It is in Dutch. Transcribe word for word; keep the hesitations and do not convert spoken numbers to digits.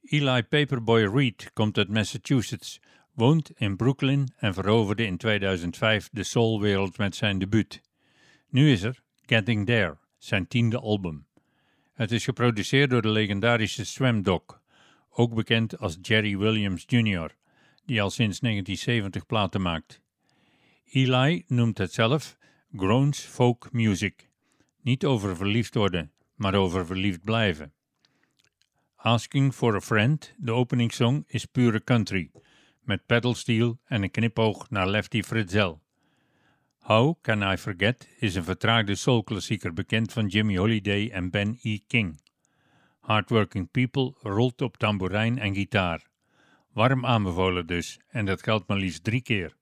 Eli Paperboy Reed komt uit Massachusetts, woont in Brooklyn en veroverde in tweeduizend vijf de soulwereld met zijn debuut. Nu is er Getting There, zijn tiende album. Het is geproduceerd door de legendarische Slam Dog, ook bekend als Jerry Williams junior, die al sinds negentien zeventig platen maakt. Eli noemt het zelf groans folk music. Niet over verliefd worden, maar over verliefd blijven. Asking for a Friend, de openingssong, is pure country, met pedalsteel en een knipoog naar Lefty Fritzell. How Can I Forget is een vertraagde soulklassieker bekend van Jimmy Holiday en Ben E. King. Hardworking People rolt op tamboerijn en gitaar. Warm aanbevolen dus, en dat geldt maar liefst drie keer.